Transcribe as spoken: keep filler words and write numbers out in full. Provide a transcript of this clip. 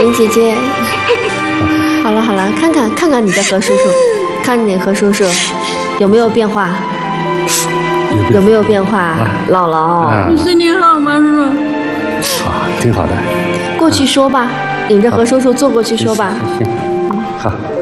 林姐姐。好了好了，看看看看你的何叔叔，看你何叔叔有没有变化，有没有变化？姥姥， 你身体好吗，叔？ 好，挺好的。 过去说吧，领着何叔叔坐过去说吧。 行，好。